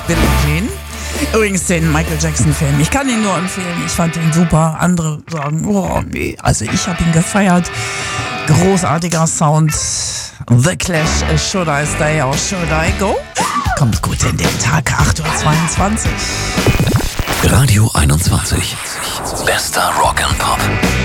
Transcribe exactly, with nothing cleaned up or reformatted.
Billie Jean. Übrigens den Michael Jackson-Film. Ich kann ihn nur empfehlen. Ich fand ihn super. Andere sagen, oh nee. Also ich habe ihn gefeiert. Großartiger Sound. The Clash, Should I Stay or Should I Go? Kommt gut in den Tag, acht Uhr zweiundzwanzig. Radio einundzwanzig. Bester Rock and Pop.